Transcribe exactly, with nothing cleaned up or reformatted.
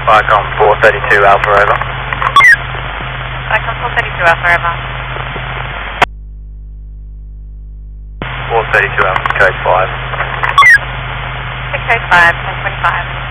Vicom four thirty-two Alpha over. Vicom four thirty-two Alpha over. four thirty-two Alpha, code five. Code five, ten twenty-five.